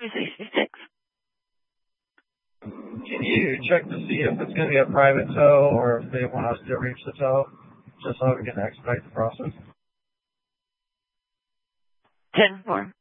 266. Can you check to see if it's going to be a private tow or if they want us to reach the tow, just so we can expedite the process? 10-4.